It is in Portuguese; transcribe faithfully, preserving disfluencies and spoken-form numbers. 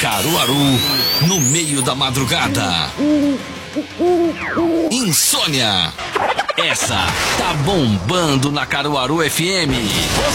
Caruaru, no meio da madrugada. Insônia. Essa tá bombando na Caruaru F M.